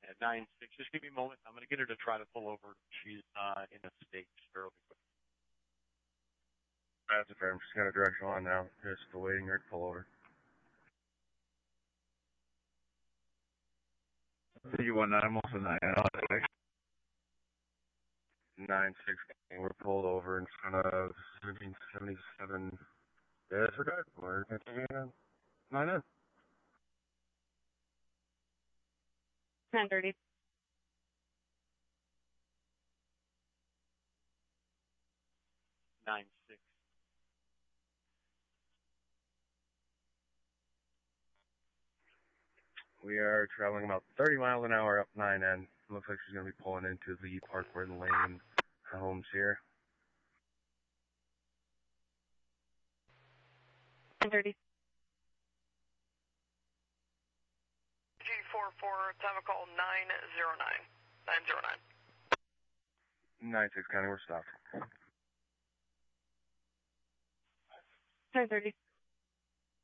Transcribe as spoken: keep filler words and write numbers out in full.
At nine six, just give me a moment. I'm going to get her to try to pull over. She's uh, in a state. Just bear with me quick. That's fair. I'm just got a directional on now. Just awaiting her to pull over. You want nine, I'm also nine. nine six, we're pulled over in front of seventeen seventy-seven. Yeah, that's right. We're continuing nine in. ten thirty. nine six. We are traveling about thirty miles an hour up nine N. Looks like she's going to be pulling into the Parkwood Lane homes here. ten thirty. G four four, time of call nine zero nine. nine zero nine. nine six County, we're stopped. ten thirty.